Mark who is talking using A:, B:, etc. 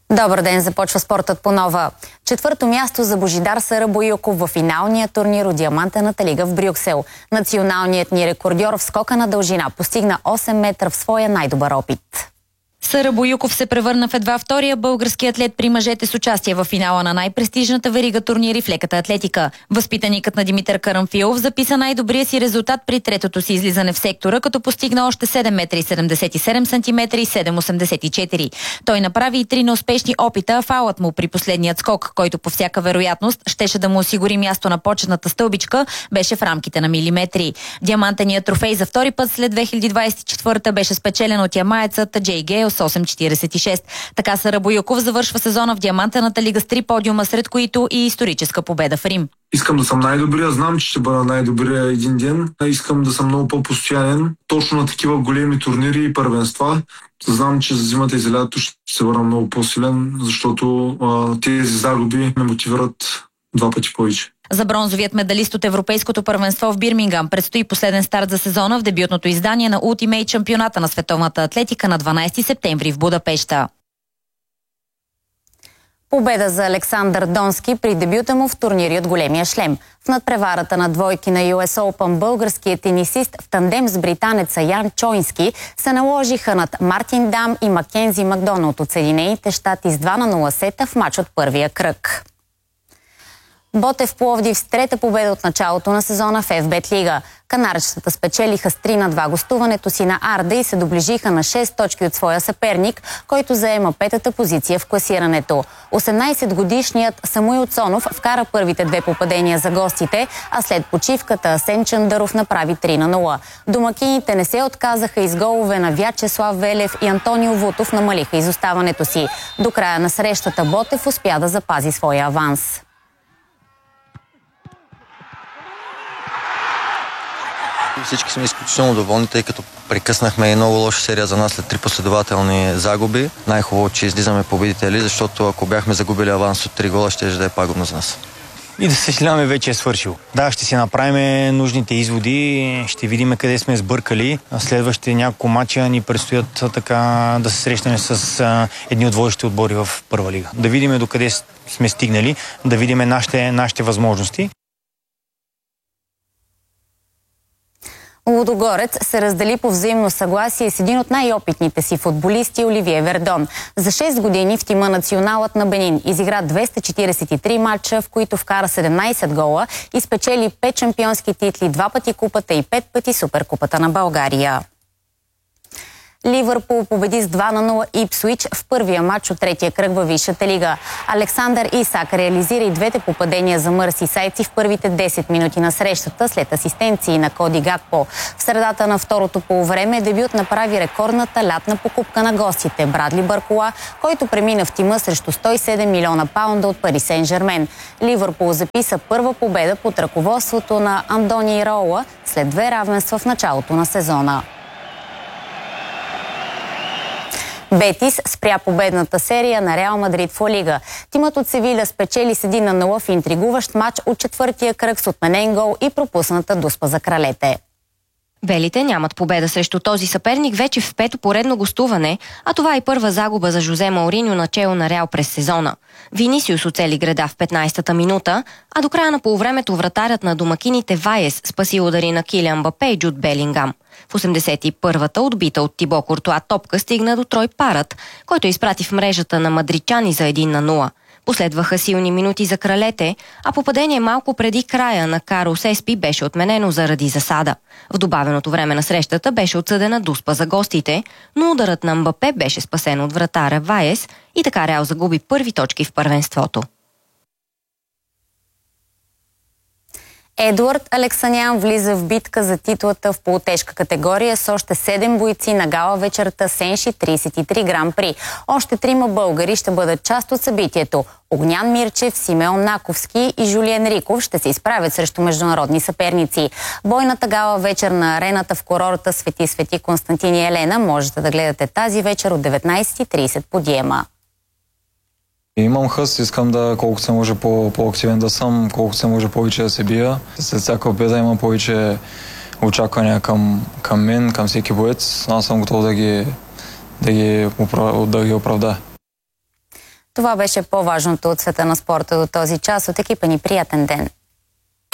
A: Добър ден, започва спортът по нова. Четвърто място за Божидар Сарабойюков в финалния турнир от Диамантената лига в Брюксел. Националният ни рекордьор в скока на дължина постигна 8 метра в своя най-добър опит.
B: Сарабойюков се превърна в едва втория български атлет при мъжете с участие в финала на най-престижната верига турнири в леката атлетика. Възпитаникът на Димитър Карамфилов записа най-добрия си резултат при третото си излизане в сектора, като постигна още 7 метра и 77 сантиметра и 7,84. Той направи и 3 неуспешни опита, а фаулът му при последният скок, който по всяка вероятност щеше да му осигури място на почетната стълбичка, беше в рамките на милиметри. Диамантеният трофей за втори път след 2024 беше спечелен от ямаецът Джей Гейл с 8,46. Така Сарабойюков завършва сезона в Диамантената лига с 3 подиума, сред които и историческа победа в Рим.
C: Искам да съм най-добрия, знам, че ще бъда най-добрия един ден. Искам да съм много по-постоянен, точно на такива големи турнири и първенства. Знам, че за зимата и за лятото ще се върна много по-силен, защото тези загуби ме мотивират 2 пъти повече.
B: За бронзовият медалист от Европейското първенство в Бирмингам предстои последен старт за сезона в дебютното издание на Ultimate шампионата на световната атлетика на 12 септември в Будапеща.
A: Победа за Александър Донски при дебюта му в турнири от големия шлем. В надпреварата на двойки на US Open българският тенисист в тандем с британеца Ян Чойнски се наложиха над Мартин Дам и Макензи Макдоналд от Съединените щати с 2-0 сета в мач от първия кръг. Ботев Пловдив с трета победа от началото на сезона в FBET лига. Канарчетата спечелиха с 3-2 гостуването си на Арда и се доближиха на 6 точки от своя съперник, който заема 5-та позиция в класирането. 18-годишният Самуил Цонов вкара първите 2 попадения за гостите, а след почивката Асен Чандаров направи 3-0. Домакините не се отказаха и с голове на Вячеслав Велев и Антонио Вутов намалиха изоставането си. До края на срещата Ботев успя да запази своя аванс.
D: Всички сме изключително доволни, тъй като прекъснахме много лоша серия за нас след 3 последователни загуби. Най-хубаво, че излизаме победители, защото ако бяхме загубили аванс от 3 гола, ще да е пагубно за нас.
E: И да съжаляваме, вече е свършил. Да, ще си направим нужните изводи, ще видим къде сме сбъркали. Следващите няколко мача ни предстоят така да се срещнем с едни от водещите отбори в първа лига. Да видим докъде сме стигнали, да видим нашите възможности.
A: Лудогорец се раздели по взаимно съгласие с един от най-опитните си футболисти Оливие Вердон. За 6 години в тима националът на Бенин изигра 243 матча, в които вкара 17 гола и спечели 5 шампионски титли, 2 пъти купата и 5 пъти суперкупата на България. Ливърпул победи с 2-0 Ипсуич в първия матч от третия кръг във Висшата лига. Александър Исак реализира и 2 попадения за мърсисайци в първите 10 минути на срещата след асистенции на Коди Гакпо. В средата на второто полувреме дебют направи рекордната лятна покупка на гостите Брадли Баркола, който премина в тима срещу 107 милиона паунда от Пари Сен-Жермен. Ливърпул записа първа победа под ръководството на Андони Ираола след 2 равенства в началото на сезона. Бетис спря победната серия на Реал Мадрид в Ла Лига. Тимът от Севиля спечели с 1-0 в интригуващ матч от четвъртия кръг с отменен гол и пропусната дуспа за кралете.
F: Белите нямат победа срещу този съперник вече в 5-то поредно гостуване, а това е първа загуба за Жозе Мауриньо начело на Реал през сезона. Винисиус оцели греда в 15-та минута, а до края на полувремето вратарят на домакините Ваес спаси удари на Килиан Мбапе и Джуд Белингам. В 81-та отбита от Тибо Куртуа топка стигна до Трой Парът, който изпрати в мрежата на мадридчани за 1-0. Последваха силни минути за кралете, а попадение малко преди края на Карлос Еспи беше отменено заради засада. В добавеното време на срещата беше отсъдена дуспа за гостите, но ударът на Мбапе беше спасен от вратаря Ваес и така Реал загуби първи точки в първенството.
A: Едуард Алексанян влиза в битка за титлата в полутежка категория с още 7 бойци на гала вечерта Сенши 33 Гран При. Още 3 българи ще бъдат част от събитието. Огнян Мирчев, Симеон Наковски и Жулиен Риков ще се изправят срещу международни съперници. Бойната гала вечер на арената в курорта Свети Константин и Елена можете да гледате тази вечер от 19:30 по Диема.
G: Имам хъс, искам да колкото се може по-активен да съм, колкото се може повече да се бия. След всяка победа има повече очаквания към мен, към всеки боец. Аз съм готов да ги оправдая.
A: Това беше по-важното от света на спорта до този час. От екипа ни приятен ден!